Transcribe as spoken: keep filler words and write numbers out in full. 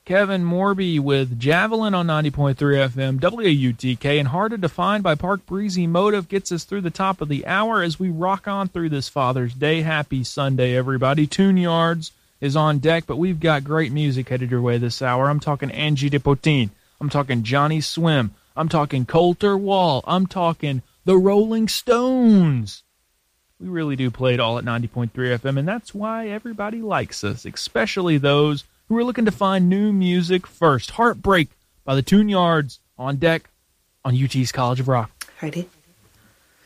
Kevin Morby with Javelin on ninety point three F M, W A U T K, and Hard to Define by Park Breezy Motive gets us through the top of the hour as we rock on through this Father's Day. Happy Sunday, everybody. Tune Yards is on deck, but we've got great music headed your way this hour. I'm talking Angie Depotine. I'm talking Johnny Swim. I'm talking Colter Wall. I'm talking the Rolling Stones. We really do play it all at ninety point three F M, and that's why everybody likes us, especially those who are looking to find new music first. Heartbreak by the Tune Yards on deck on U T's College of Rock. Ready?